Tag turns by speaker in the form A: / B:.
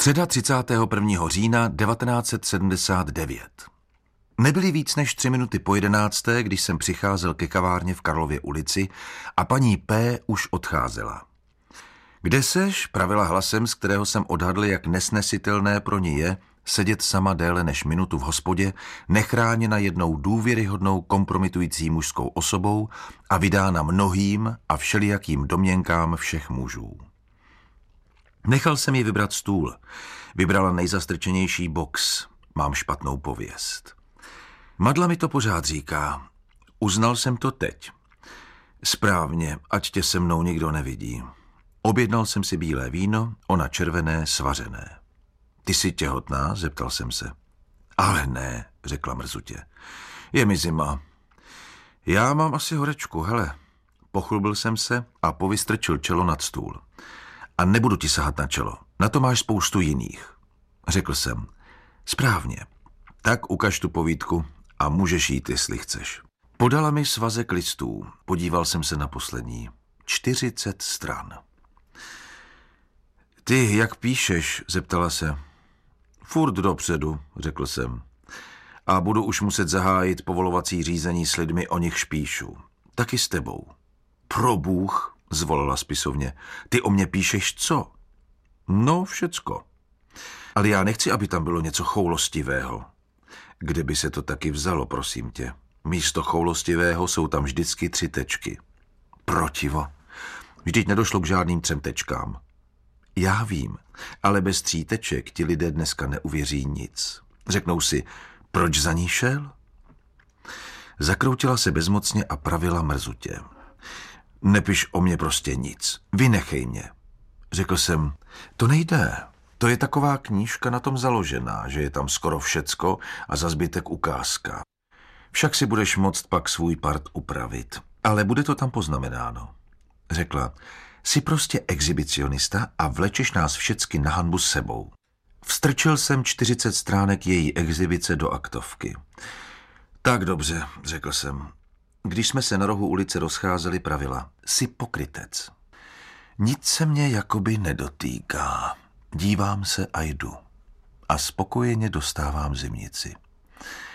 A: Středa 31. října 1979. Nebyly víc než 3 minuty po 11, když jsem přicházel ke kavárně v Karlově ulici a paní P. už odcházela. Kde seš? Pravila hlasem, z kterého jsem odhadl, jak nesnesitelné pro ní je sedět sama déle než minutu v hospodě, nechráněna jednou důvěryhodnou kompromitující mužskou osobou a vydána mnohým a všelijakým domněnkám všech mužů. Nechal jsem jí vybrat stůl. Vybrala nejzastrčenější box. Mám špatnou pověst. Madla mi to pořád říká. Uznal jsem to teď. Správně, ať tě se mnou nikdo nevidí. Objednal jsem si bílé víno, ona červené, svařené. Ty jsi těhotná? Zeptal jsem se. Ale ne, řekla mrzutě. Je mi zima. Já mám asi horečku, hele. Pochlubil jsem se a povystrčil čelo nad stůl. A nebudu ti sahat na čelo. Na to máš spoustu jiných. Řekl jsem. Správně. Tak ukaž tu povídku a můžeš jít, jestli chceš. Podala mi svazek listů. Podíval jsem se na poslední. 40 stran. Ty, jak píšeš? Zeptala se. Furt dopředu, řekl jsem. A budu už muset zahájit povolovací řízení s lidmi, o nichž píšu. Taky s tebou. Probůh, zvolila spisovně. Ty o mě píšeš co? No, všecko. Ale já nechci, aby tam bylo něco choulostivého. Kde by se to taky vzalo, prosím tě? Místo choulostivého jsou tam vždycky 3 tečky. Protivo. Vždyť nedošlo k žádným 3 tečkám. Já vím, ale bez 3 teček ti lidé dneska neuvěří nic. Řeknou si, proč za ní šel? Zakroutila se bezmocně a pravila mrzutě. Nepiš o mě prostě nic. Vynechej mě. Řekl jsem, to nejde. To je taková knížka na tom založená, že je tam skoro všecko a za zbytek ukázka. Však si budeš moct pak svůj part upravit. Ale bude to tam poznamenáno. Řekla, jsi prostě exhibicionista a vlečeš nás všecky na hanbu s sebou. Vstrčil jsem 40 stránek její exhibice do aktovky. Tak dobře, řekl jsem. Když jsme se na rohu ulice rozcházeli, pravila, jsi pokrytec. Nic se mě jakoby nedotýká. Dívám se a jdu. A spokojeně dostávám zimnici.